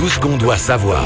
Tout ce qu'on doit savoir.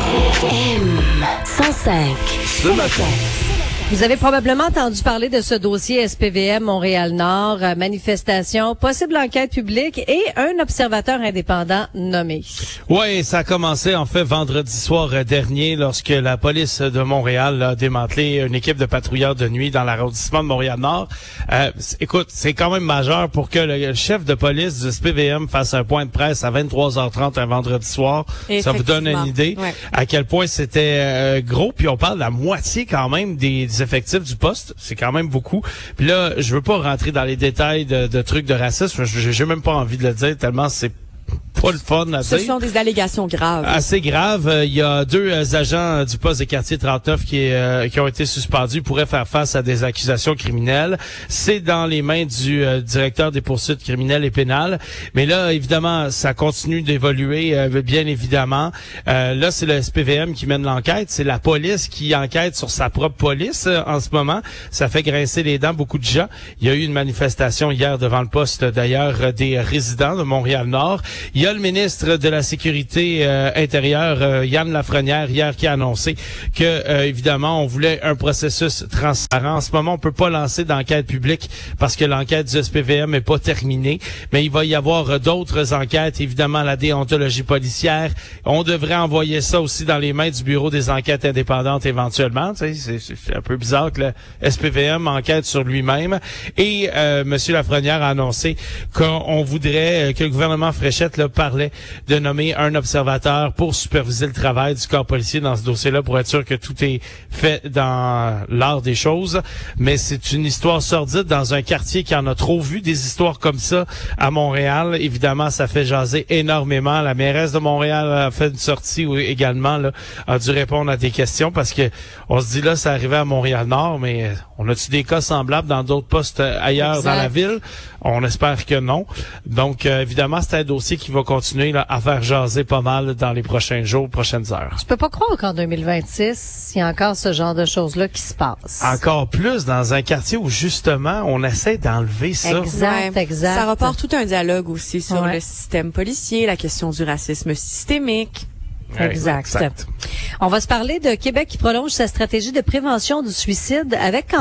M105. Ce matin. Vous avez probablement entendu parler de ce dossier SPVM Montréal-Nord, manifestation, possible enquête publique et un observateur indépendant nommé. Oui, ça a commencé en fait vendredi soir dernier lorsque la police de Montréal a démantelé une équipe de patrouilleurs de nuit dans l'arrondissement de Montréal-Nord. Écoute, c'est quand même majeur pour que le chef de police du SPVM fasse un point de presse à 23h30 un vendredi soir. Ça vous donne une idée à quel point c'était gros. Puis on parle de la moitié quand même des effectifs du poste, c'est quand même beaucoup. Puis là, je veux pas rentrer dans les détails de trucs de racisme, j'ai même pas envie de le dire tellement c'est pas le fun à dire. Ce sont des allégations graves. Assez graves. Il y a deux agents du poste de quartier 39 qui ont été suspendus, pourraient faire face à des accusations criminelles. C'est dans les mains du directeur des poursuites criminelles et pénales. Mais là, évidemment, ça continue d'évoluer, bien évidemment. Là, c'est le SPVM qui mène l'enquête. C'est la police qui enquête sur sa propre police en ce moment. Ça fait grincer les dents beaucoup de gens. Il y a eu une manifestation hier devant le poste, d'ailleurs, des résidents de Montréal-Nord. Il y a le ministre de la Sécurité intérieure, Yann Lafrenière, hier, qui a annoncé que, évidemment, on voulait un processus transparent. En ce moment, on peut pas lancer d'enquête publique parce que l'enquête du SPVM n'est pas terminée. Mais il va y avoir d'autres enquêtes, évidemment, la déontologie policière. On devrait envoyer ça aussi dans les mains du Bureau des enquêtes indépendantes éventuellement. Tu sais, c'est un peu bizarre que le SPVM enquête sur lui-même. Et M. Lafrenière a annoncé qu'on voudrait que le gouvernement Fréchette parlait de nommer un observateur pour superviser le travail du corps policier dans ce dossier-là pour être sûr que tout est fait dans l'art des choses. Mais c'est une histoire sordide dans un quartier qui en a trop vu des histoires comme ça à Montréal. Évidemment, ça fait jaser énormément. La mairesse de Montréal a fait une sortie où également a dû répondre à des questions parce que on se dit là, ça arrivait à Montréal-Nord, mais on a-tu des cas semblables dans d'autres postes ailleurs dans la ville? On espère que non. Donc, évidemment, c'est un dossier qui va continuer à faire jaser pas mal dans les prochains jours, prochaines heures. Je peux pas croire qu'en 2026, il y a encore ce genre de choses-là qui se passent. Encore plus dans un quartier où, justement, on essaie d'enlever ça. Exact. Ça reporte tout un dialogue aussi sur le système policier, la question du racisme systémique. Exact. On va se parler de Québec qui prolonge sa stratégie de prévention du suicide avec